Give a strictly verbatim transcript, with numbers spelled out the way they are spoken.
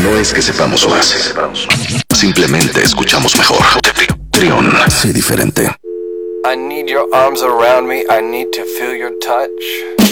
No es que sepamos más, simplemente escuchamos mejor. Trión, sé diferente. I need your arms around me, I need to feel your touch.